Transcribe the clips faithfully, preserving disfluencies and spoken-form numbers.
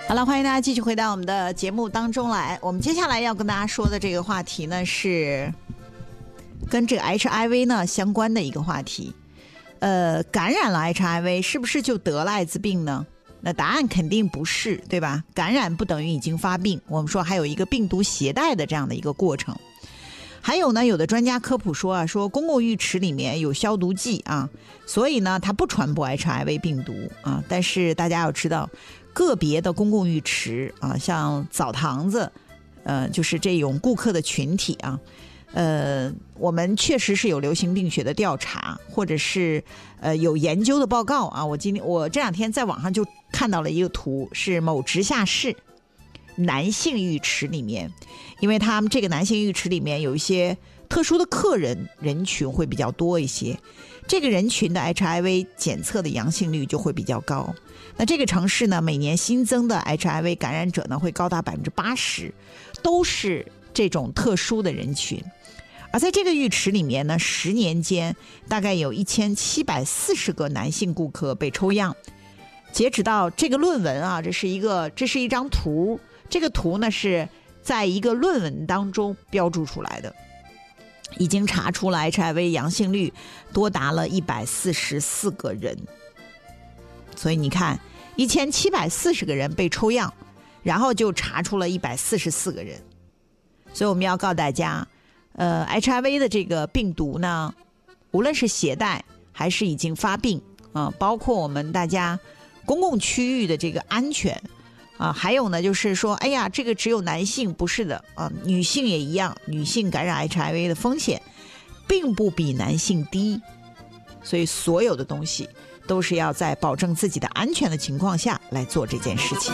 好了，欢迎大家继续回到我们的节目当中来。我们接下来要跟大家说的这个话题呢，是跟这个 H I V 呢相关的一个话题。呃，感染了 H I V 是不是就得了艾滋病呢？那答案肯定不是，对吧？感染不等于已经发病，我们说还有一个病毒携带的这样的一个过程。还有呢，有的专家科普说啊，说公共浴池里面有消毒剂啊，所以呢它不传播 H I V 病毒啊。但是大家要知道，个别的公共浴池啊，像澡堂子，呃，就是这种顾客的群体啊，呃，我们确实是有流行病学的调查，或者是呃有研究的报告啊。我今天我这两天在网上就看到了一个图，是某直辖市男性浴池里面，因为他们这个男性浴池里面有一些特殊的客人人群会比较多一些，这个人群的 H I V 检测的阳性率就会比较高。那这个城市呢，每年新增的 H I V 感染者呢会高达百分之八十，都是这种特殊的人群。而在这个浴池里面呢，十年间大概有一千七百四十个男性顾客被抽样。截止到这个论文啊，这是一个这是一张图，这个图呢是在一个论文当中标注出来的，已经查出了 H I V 阳性率多达了一百四十四个人。所以你看，一千七百四十个人被抽样，然后就查出了一百四十四个人。所以我们要告诉大家，呃 H I V 的这个病毒呢，无论是携带还是已经发病啊、呃，包括我们大家公共区域的这个安全啊，还有呢就是说，哎呀，这个只有男性，不是的啊，女性也一样，女性感染 H I V 的风险并不比男性低。所以所有的东西都是要在保证自己的安全的情况下来做这件事情。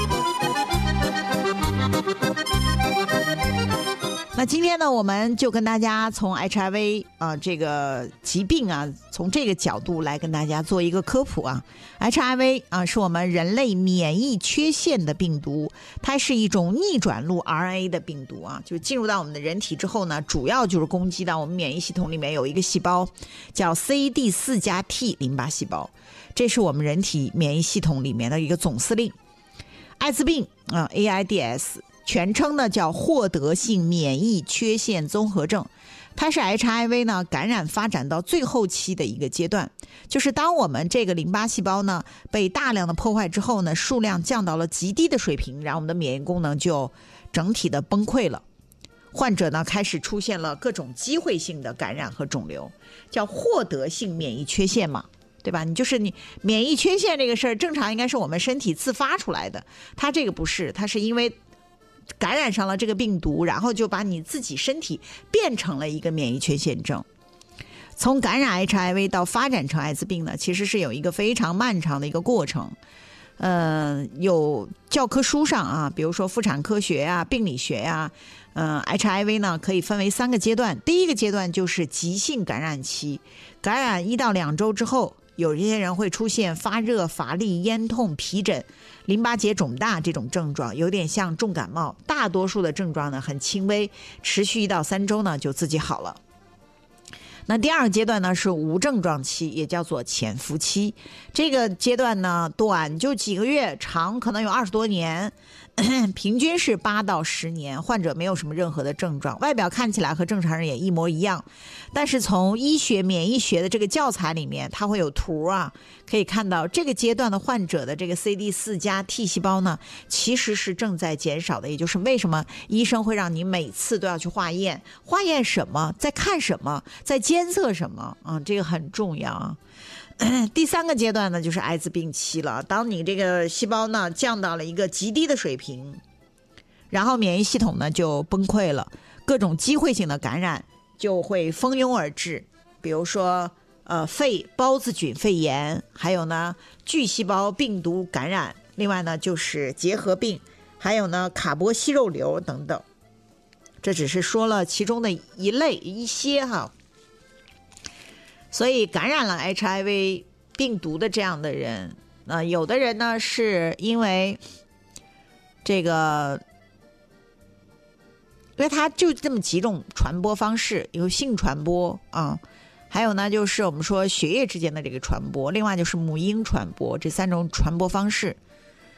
那今天呢，我们就跟大家从 H I V 啊、呃、这个疾病啊，从这个角度来跟大家做一个科普啊。H I V 啊是我们人类免疫缺陷的病毒，它是一种逆转录 R N A 的病毒啊，就进入到我们的人体之后呢，主要就是攻击到我们免疫系统里面有一个细胞叫 C D 四 加 T 淋巴细胞，这是我们人体免疫系统里面的一个总司令。艾滋病啊 A I D S。全称呢叫获得性免疫缺陷综合症，它是 H I V 呢感染发展到最后期的一个阶段，就是当我们这个淋巴细胞呢被大量的破坏之后呢，数量降到了极低的水平，然后我们的免疫功能就整体的崩溃了，患者呢开始出现了各种机会性的感染和肿瘤，叫获得性免疫缺陷嘛，对吧？你就是你免疫缺陷这个事儿，正常应该是我们身体自发出来的，它这个不是，它是因为感染上了这个病毒，然后就把你自己身体变成了一个免疫缺陷症。从感染 H I V 到发展成艾滋病呢，其实是有一个非常漫长的一个过程。呃，有教科书上啊，比如说妇产科学啊、病理学啊，呃 H I V 呢可以分为三个阶段。第一个阶段就是急性感染期，感染一到两周之后，有些人会出现发热、乏力、咽痛、皮疹、淋巴结肿大这种症状，有点像重感冒。大多数的症状呢很轻微，持续一到三周呢就自己好了。那第二个阶段呢是无症状期，也叫做潜伏期。这个阶段呢短就几个月，长可能有二十多年，平均是八到十年，患者没有什么任何的症状，外表看起来和正常人也一模一样。但是从医学免疫学的这个教材里面，它会有图啊，可以看到这个阶段的患者的这个 C D 四 加 T 细胞呢其实是正在减少的，也就是为什么医生会让你每次都要去化验，化验什么，在看什么，在监测什么啊，这个很重要啊。第三个阶段呢就是艾滋病期了，当你这个细胞呢降到了一个极低的水平，然后免疫系统呢就崩溃了，各种机会性的感染就会蜂拥而至，比如说呃肺孢子菌肺炎，还有呢巨细胞病毒感染，另外呢就是结核病，还有呢卡波息肉瘤等等。这只是说了其中的一类一些哈。所以感染了 H I V 病毒的这样的人，呃，有的人呢是因为这个，因为它就这么几种传播方式，有性传播啊，还有呢就是我们说血液之间的这个传播，另外就是母婴传播，这三种传播方式。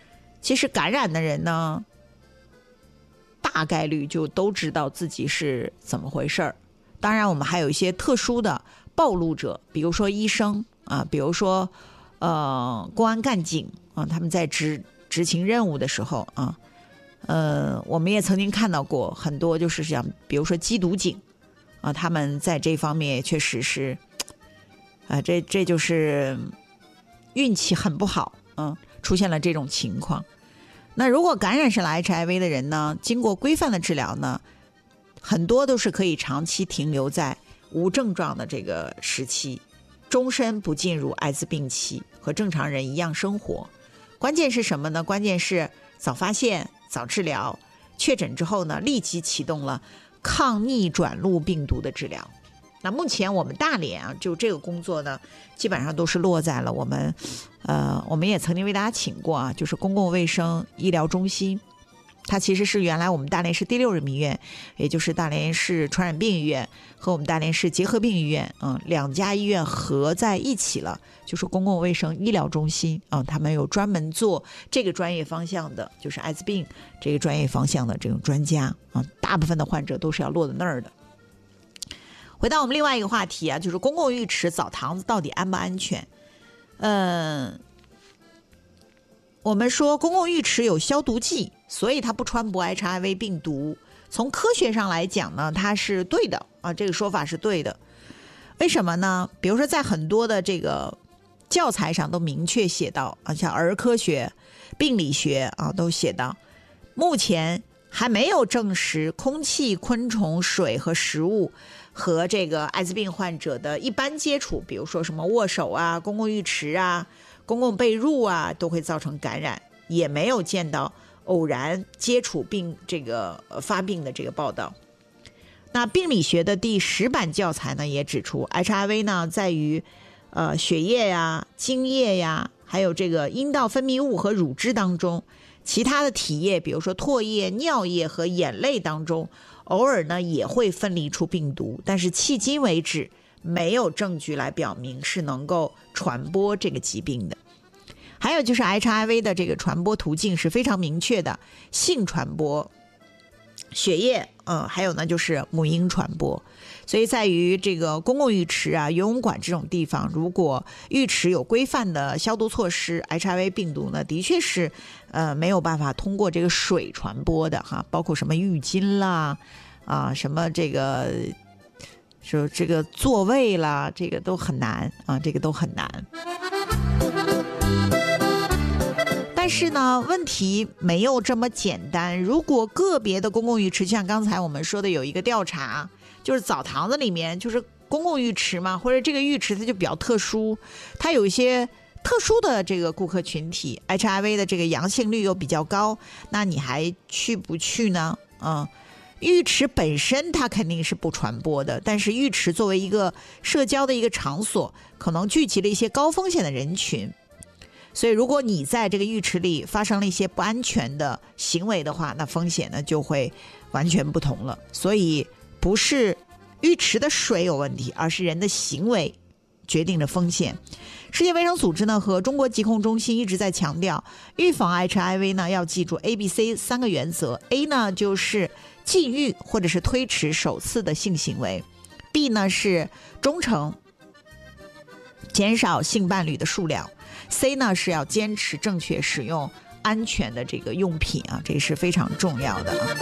其实感染的人呢，大概率就都知道自己是怎么回事儿。当然我们还有一些特殊的暴露者，比如说医生啊，比如说呃公安干警啊，他们在执执行任务的时候啊，呃我们也曾经看到过很多，就是像比如说缉毒警啊，他们在这方面确实是啊，这这就是运气很不好，嗯，出现了这种情况。那如果感染上了 H I V 的人呢，经过规范的治疗呢，很多都是可以长期停留在无症状的这个时期，终身不进入艾滋病期，和正常人一样生活。关键是什么呢？关键是早发现、早治疗，确诊之后呢，立即启动了抗逆转录病毒的治疗。那目前我们大连啊，就这个工作呢，基本上都是落在了我们，呃，我们也曾经为大家请过啊，就是公共卫生医疗中心，它其实是原来我们大连市第六人民医院，也就是大连市传染病医院和我们大连市结核病医院，嗯，两家医院合在一起了，就是公共卫生医疗中心啊，他们有专门做这个专业方向的，就是艾滋病这个专业方向的这种专家啊，大部分的患者都是要落在那儿的。回到我们另外一个话题啊，就是公共浴池、澡堂子到底安不安全？嗯，我们说公共浴池有消毒剂，所以它不传播 H I V 病毒。从科学上来讲呢，它是对的啊，这个说法是对的。为什么呢？比如说在很多的这个教材上都明确写到啊，像儿科学、病理学啊都写到，目前还没有证实空气、昆虫、水和食物和这个艾滋病患者的一般接触，比如说什么握手啊、公共浴池啊、公共被褥啊，都会造成感染，也没有见到偶然接触病这个发病的这个报道。那病理学的第十版教材呢，也指出 H I V 呢在于呃血液呀、精液呀，还有这个阴道分泌物和乳汁当中，其他的体液，比如说唾液、尿液和眼泪当中，偶尔呢也会分离出病毒，但是迄今为止没有证据来表明是能够传播这个疾病的。还有就是 H I V 的这个传播途径是非常明确的，性传播、血液，嗯，还有呢就是母婴传播。所以在于这个公共浴池啊、游泳馆这种地方，如果浴池有规范的消毒措施， H I V 病毒呢的确是呃没有办法通过这个水传播的哈，包括什么浴巾啦啊，什么这个说这个座位啦，这个都很难啊，这个都很难。但是呢，问题没有这么简单。如果个别的公共浴池，像刚才我们说的有一个调查，就是澡堂子里面就是公共浴池嘛，或者这个浴池它就比较特殊，它有一些特殊的这个顾客群体 ，H I V 的这个阳性率又比较高，那你还去不去呢？嗯，浴池本身它肯定是不传播的，但是浴池作为一个社交的一个场所，可能聚集了一些高风险的人群。所以如果你在这个浴池里发生了一些不安全的行为的话，那风险呢就会完全不同了。所以不是浴池的水有问题，而是人的行为决定了风险。世界卫生组织呢和中国疾控中心一直在强调，预防 H I V 呢要记住 A B C 三个原则。 A 呢就是禁欲或者是推迟首次的性行为， B 呢是忠诚，减少性伴侣的数量， C 呢是要坚持正确使用安全的这个用品啊，这是非常重要的啊。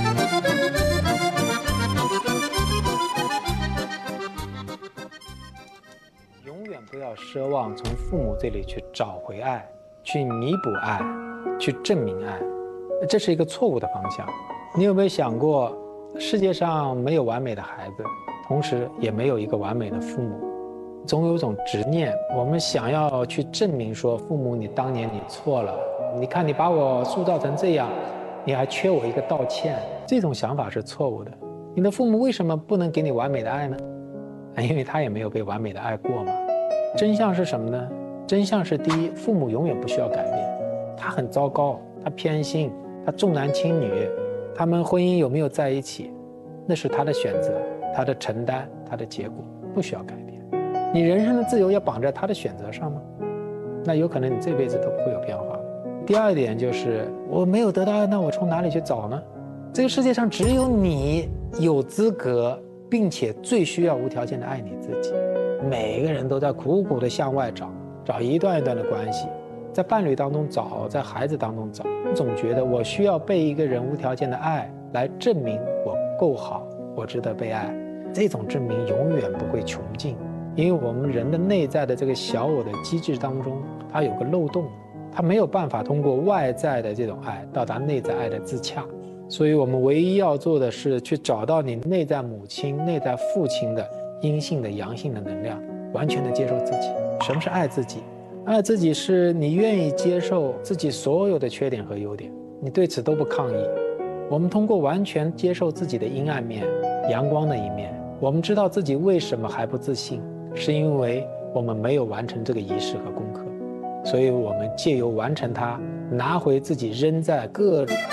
永远不要奢望从父母这里去找回爱，去弥补爱，去证明爱，这是一个错误的方向。你有没有想过，世界上没有完美的孩子，同时也没有一个完美的父母。总有一种执念，我们想要去证明说，父母你当年你错了，你看你把我塑造成这样，你还缺我一个道歉。这种想法是错误的。你的父母为什么不能给你完美的爱呢？因为他也没有被完美的爱过嘛。真相是什么呢？真相是，第一，父母永远不需要改变，他很糟糕，他偏心，他重男轻女，他们婚姻有没有在一起，那是他的选择，他的承担，他的结果，不需要改变。你人生的自由要绑在他的选择上吗？那有可能你这辈子都不会有变化。第第二点就是我没有得到爱，那我从哪里去找呢？这个世界上只有你有资格，并且最需要无条件的爱你自己。每个人都在苦苦的向外找，找一段一段的关系，在伴侣当中找，在孩子当中找，总觉得我需要被一个人无条件的爱来证明我够好，我值得被爱。这种证明永远不会穷尽，因为我们人的内在的这个小我的机制当中，它有个漏洞，它没有办法通过外在的这种爱到达内在爱的自洽。所以我们唯一要做的是去找到你内在母亲、内在父亲的阴性的、阳性的能量，完全的接受自己。什么是爱自己？爱自己是你愿意接受自己所有的缺点和优点，你对此都不抗议。我们通过完全接受自己的阴暗面、阳光的一面，我们知道自己为什么还不自信，是因为我们没有完成这个仪式和功课。所以我们借由完成它，拿回自己扔在各种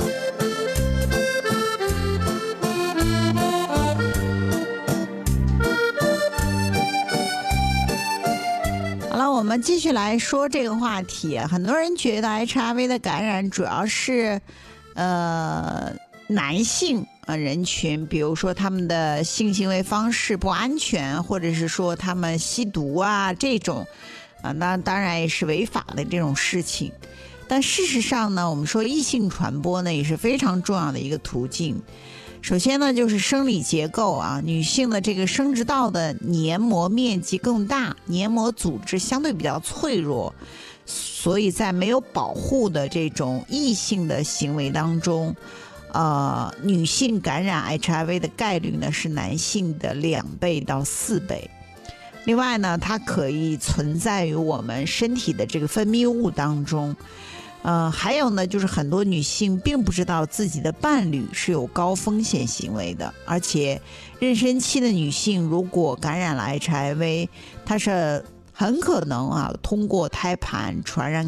我们继续来说这个话题。很多人觉得 H I V 的感染主要是呃男性呃人群，比如说他们的性行为方式不安全，或者是说他们吸毒啊这种啊，那当然也是违法的这种事情。但事实上呢，我们说异性传播呢也是非常重要的一个途径。首先呢，就是生理结构啊，女性的这个生殖道的黏膜面积更大，黏膜组织相对比较脆弱，所以在没有保护的这种异性的行为当中，呃，女性感染 H I V 的概率呢是男性的两倍到四倍。另外呢，它可以存在于我们身体的这个分泌物当中。呃，还有呢，就是很多女性并不知道自己的伴侣是有高风险行为的，而且妊娠期的女性如果感染了 H I V， 它是很可能啊通过胎盘传染